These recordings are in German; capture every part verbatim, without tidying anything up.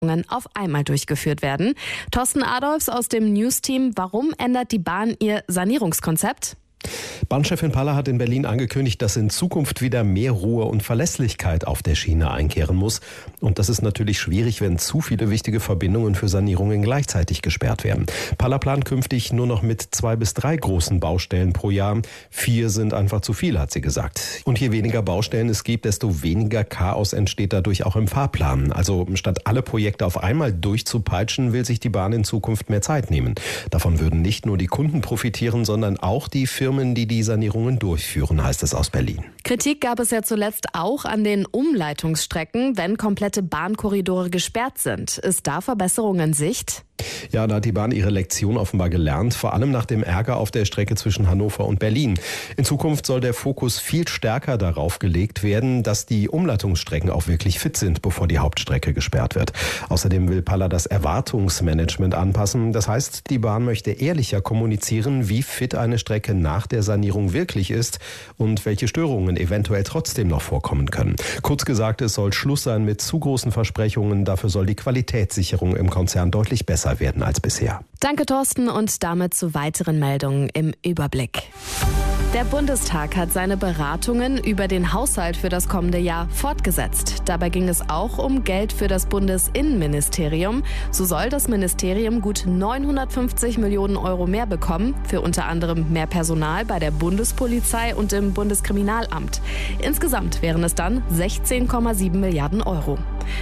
auf einmal durchgeführt werden. Thorsten Adolfs aus dem News-Team, warum ändert die Bahn ihr Sanierungskonzept? Bahnchefin Paller hat in Berlin angekündigt, dass in Zukunft wieder mehr Ruhe und Verlässlichkeit auf der Schiene einkehren muss. Und das ist natürlich schwierig, wenn zu viele wichtige Verbindungen für Sanierungen gleichzeitig gesperrt werden. Paller plant künftig nur noch mit zwei bis drei großen Baustellen pro Jahr. Vier sind einfach zu viel, hat sie gesagt. Und je weniger Baustellen es gibt, desto weniger Chaos entsteht dadurch auch im Fahrplan. Also statt alle Projekte auf einmal durchzupeitschen, will sich die Bahn in Zukunft mehr Zeit nehmen. Davon würden nicht nur die Kunden profitieren, sondern auch die Firmen, die die Sanierungen durchführen, heißt es aus Berlin. Kritik gab es ja zuletzt auch an den Umleitungsstrecken, wenn komplette Bahnkorridore gesperrt sind. Ist da Verbesserung in Sicht? Ja, da hat die Bahn ihre Lektion offenbar gelernt, vor allem nach dem Ärger auf der Strecke zwischen Hannover und Berlin. In Zukunft soll der Fokus viel stärker darauf gelegt werden, dass die Umleitungsstrecken auch wirklich fit sind, bevor die Hauptstrecke gesperrt wird. Außerdem will Paller das Erwartungsmanagement anpassen. Das heißt, die Bahn möchte ehrlicher kommunizieren, wie fit eine Strecke nach der Sanierung wirklich ist und welche Störungen eventuell trotzdem noch vorkommen können. Kurz gesagt, es soll Schluss sein mit zu großen Versprechungen. Dafür soll die Qualitätssicherung im Konzern deutlich besser werden als bisher. Danke, Thorsten, und damit zu weiteren Meldungen im Überblick. Der Bundestag hat seine Beratungen über den Haushalt für das kommende Jahr fortgesetzt. Dabei ging es auch um Geld für das Bundesinnenministerium. So soll das Ministerium gut neunhundertfünfzig Millionen Euro mehr bekommen, für unter anderem mehr Personal bei der Bundespolizei und im Bundeskriminalamt. Insgesamt wären es dann sechzehn Komma sieben Milliarden Euro.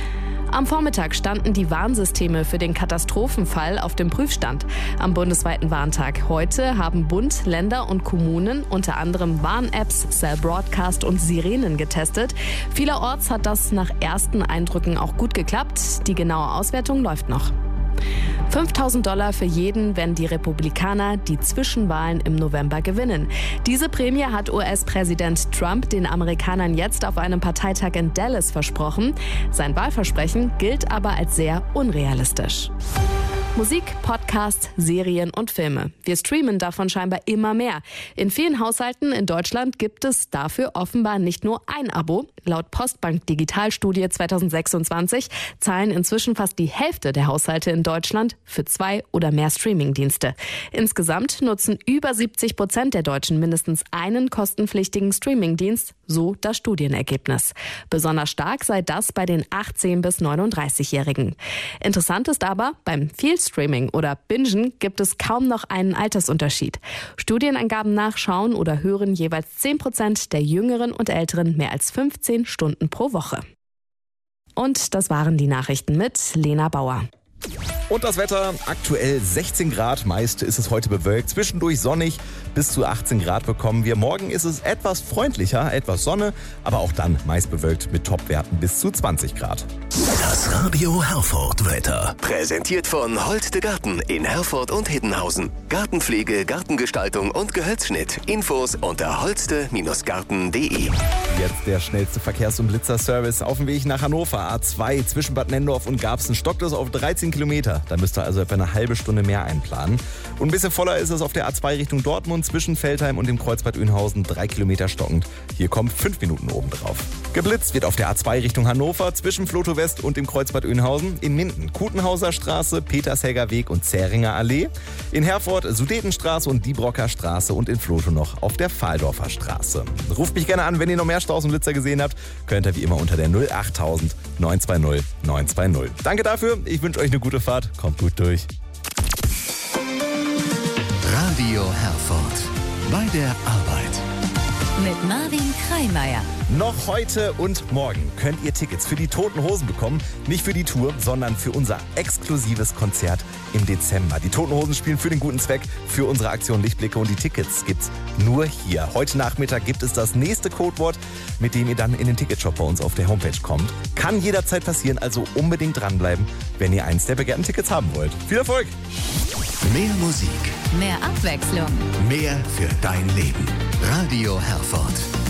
Am Vormittag standen die Warnsysteme für den Katastrophenfall auf dem Prüfstand. Am bundesweiten Warntag heute haben Bund, Länder und Kommunen unter anderem Warn-Apps, Cell Broadcast und Sirenen getestet. Vielerorts hat das nach ersten Eindrücken auch gut geklappt. Die genaue Auswertung läuft noch. fünftausend Dollar für jeden, wenn die Republikaner die Zwischenwahlen im November gewinnen. Diese Prämie hat U S-Präsident Trump den Amerikanern jetzt auf einem Parteitag in Dallas versprochen. Sein Wahlversprechen gilt aber als sehr unrealistisch. Musik, Podcasts, Serien und Filme. Wir streamen davon scheinbar immer mehr. In vielen Haushalten in Deutschland gibt es dafür offenbar nicht nur ein Abo. Laut Postbank Digitalstudie zweitausendsechsundzwanzig zahlen inzwischen fast die Hälfte der Haushalte in Deutschland für zwei oder mehr Streamingdienste. Insgesamt nutzen über siebzig Prozent der Deutschen mindestens einen kostenpflichtigen Streamingdienst, so das Studienergebnis. Besonders stark sei das bei den achtzehn- bis neununddreißigjährigen. Interessant ist aber, beim Vielstreaming oder Bingen gibt es kaum noch einen Altersunterschied. Studienangaben nach schauen oder hören jeweils zehn Prozent der Jüngeren und Älteren mehr als fünfzehn Stunden pro Woche. Und das waren die Nachrichten mit Lena Bauer. Und das Wetter, aktuell sechzehn Grad, meist ist es heute bewölkt, zwischendurch sonnig, bis zu achtzehn Grad bekommen wir. Morgen ist es etwas freundlicher, etwas Sonne, aber auch dann meist bewölkt mit Topwerten bis zu zwanzig Grad. Das Radio Herford Wetter. Präsentiert von Holt de Garten in Herford und Hiddenhausen. Gartenpflege, Gartengestaltung und Gehölzschnitt. Infos unter holste Garten punkt de. Jetzt der schnellste Verkehrs- und Blitzerservice auf dem Weg nach Hannover. A zwei zwischen Bad Nenndorf und Garbsen stockt es auf dreizehn Kilometer. Da müsst ihr also etwa eine halbe Stunde mehr einplanen. Und ein bisschen voller ist es auf der A zwei Richtung Dortmund zwischen Feldheim und dem Kreuzbad Oeynhausen. Drei Kilometer stockend. Hier kommt fünf Minuten obendrauf. Geblitzt wird auf der A zwei Richtung Hannover zwischen Floto West und dem Kreuzbad Oeynhausen. In Minden Kutenhauser Straße, Petershäger Weg und Zähringer Allee. In Herford Sudetenstraße und Diebrocker Straße und in Floto noch auf der Fahldorfer Straße. Ruft mich gerne an, wenn ihr noch mehr Staus und Blitzer gesehen habt. Könnt ihr wie immer unter der null achttausend neun zwei null neun zwei null. Danke dafür. Ich wünsche euch eine gute Fahrt. Kommt gut durch. Radio Herford. Bei der Arbeit. Mit Marvin Kreimeier. Noch heute und morgen könnt ihr Tickets für die Toten Hosen bekommen. Nicht für die Tour, sondern für unser exklusives Konzert im Dezember. Die Toten Hosen spielen für den guten Zweck, für unsere Aktion Lichtblicke, und die Tickets gibt's nur hier. Heute Nachmittag gibt es das nächste Codewort, mit dem ihr dann in den Ticketshop bei uns auf der Homepage kommt. Kann jederzeit passieren, also unbedingt dranbleiben, wenn ihr eins der begehrten Tickets haben wollt. Viel Erfolg! Mehr Musik. Mehr Abwechslung. Mehr für dein Leben. Radio Herford.